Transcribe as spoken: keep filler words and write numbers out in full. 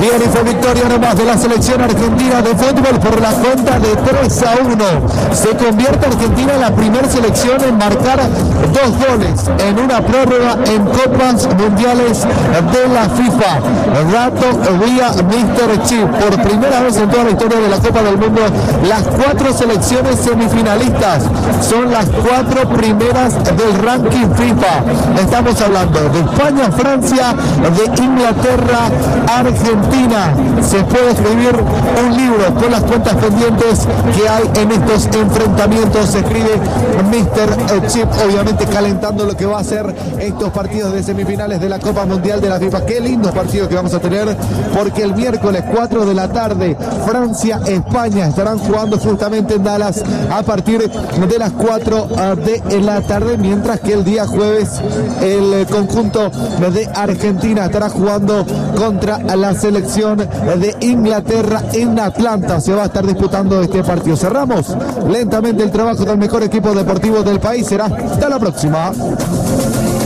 Bien, y fue victoria nomás de la selección argentina de fútbol por la cuenta de tres a uno. Se convierte Argentina en la primera selección en marcar dos goles en una prórroga en Copas Mundiales de la FIFA. Rato vía míster Chip. Por primera vez en toda la historia de la Copa del Mundo, las cuatro selecciones semifinalistas son las cuatro primeras del ranking FIFA. Estamos hablando de España, Francia, de Inglaterra, Argentina. Se puede escribir un libro con las cuentas pendientes que hay en estos enfrentamientos. Se escribe míster Chip, obviamente calentando lo que va a ser estos partidos de semifinales de la Copa Mundial de la FIFA. Qué lindo partido que vamos a tener, porque el miércoles cuatro de la tarde Francia, España estarán jugando justamente en Dallas a partir de las cuatro de la tarde, mientras que el día jueves el conjunto de Argentina estará jugando contra la selección de Inglaterra en Atlanta. Se va a estar disputando este partido. Cerramos lentamente el trabajo del mejor equipo deportivo del país. Será hasta la próxima.